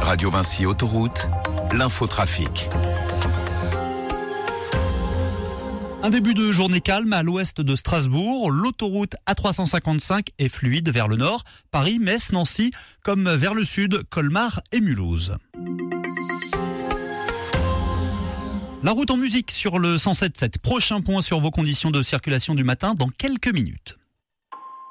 Radio Vinci Autoroute, l'infotrafic. Un début de journée calme à l'ouest de Strasbourg. L'autoroute A355 est fluide vers le nord, Paris, Metz, Nancy, comme vers le sud, Colmar et Mulhouse. La route en musique sur le 107.7. Prochain point sur vos conditions de circulation du matin dans quelques minutes.